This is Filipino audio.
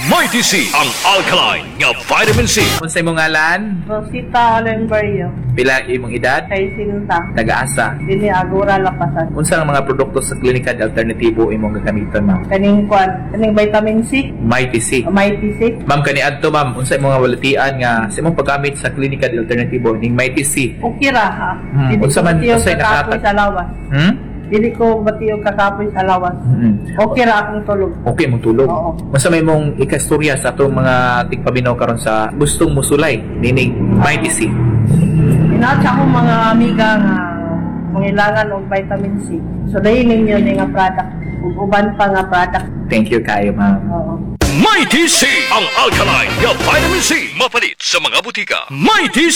Mighty C, ang alkaline nga vitamin C. Unsay imong ngalan? Rosita Alembario, Pila imong edad? kay Sinta, Taga-asa? dini Agora Lapasan. Unsa ang mga produkto sa klinikal alternatibo imong gagamiton, ma'am? Kaning kwan, kaning vitamin C, Mighty C. Mighty C. Ma'am, kaniadto ma'am, unsa imong mga walatian nga sa imong paggamit sa klinikal alternatibo ning Mighty C? Okay ra ha. Hmm, Dili unsa ko man- batiyo unsay kakapoy nakatag- sa lawas. Dili ko batiyo kakapoy sa lawas. Okay ra akong tulog. Okay mong tulog. Oo. Unsa may mong ikastorya sa atong mga tigpaminaw karon sa gustong musulay nining Mighty C? Inatsa ko mga amiga nga mangilangan og vitamin C. So dahil ninyo ni nga product. Ug uban pa nga product. Thank you kayo, ma'am. Oo. Mighty C, ang alkaline nga vitamin C. Mapalit sa mga butika. Mighty C.